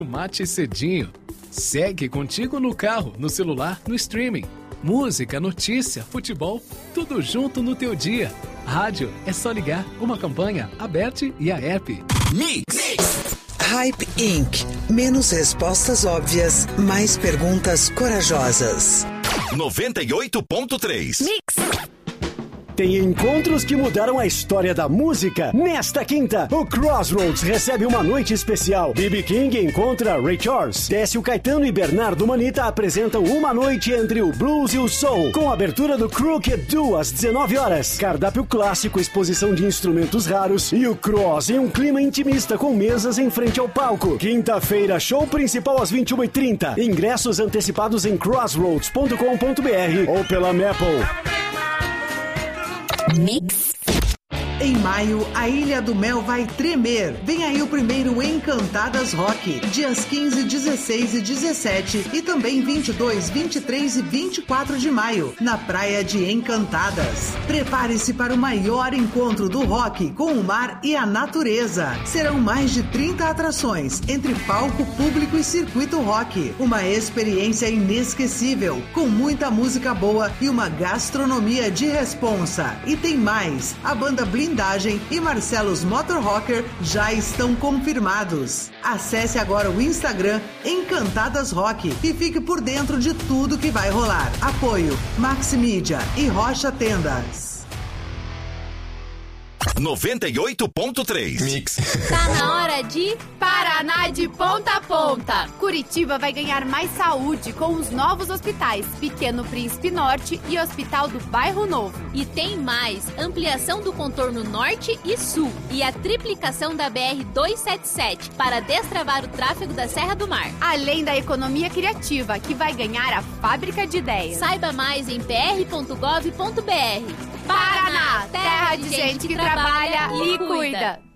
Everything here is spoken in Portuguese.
Mate cedinho. Segue contigo no carro, no celular, no streaming. Música, notícia, futebol, tudo junto no teu dia. Rádio, é só ligar. Uma campanha, a Bet e a app. Mix. Hype Inc. Menos respostas óbvias, mais perguntas corajosas. 98.3. Mix. Tem encontros que mudaram a história da música. Nesta quinta, o Crossroads recebe uma noite especial. B.B. King encontra Ray Charles. Décio Caetano e Bernardo Manita apresentam uma noite entre o blues e o soul, com abertura do Crooked Duo às 19 horas. Cardápio clássico, exposição de instrumentos raros e o Cross em um clima intimista com mesas em frente ao palco. Quinta-feira, show principal às 21h30. Ingressos antecipados em crossroads.com.br ou pela Maple. Mix. Em maio, a Ilha do Mel vai tremer. Vem aí o primeiro Encantadas Rock, dias 15, 16 e 17 e também 22, 23 e 24 de maio, na Praia de Encantadas. Prepare-se para o maior encontro do rock com o mar e a natureza. Serão mais de 30 atrações, entre palco, público e circuito rock. Uma experiência inesquecível, com muita música boa e uma gastronomia de responsa. E tem mais, a banda Blindagem e Marcelos Motor Rocker já estão confirmados. Acesse agora o Instagram Encantadas Rock e fique por dentro de tudo que vai rolar. Apoio Maximídia e Rocha Tendas. 98.3. Mix. Tá na hora de Paraná de ponta a ponta. Curitiba vai ganhar mais saúde com os novos hospitais Pequeno Príncipe Norte e Hospital do Bairro Novo. E tem mais, ampliação do contorno norte e sul e a triplicação da BR-277 para destravar o tráfego da Serra do Mar. Além da economia criativa, que vai ganhar a fábrica de ideias. Saiba mais em pr.gov.br. Paraná, terra de gente que trabalha e cuida.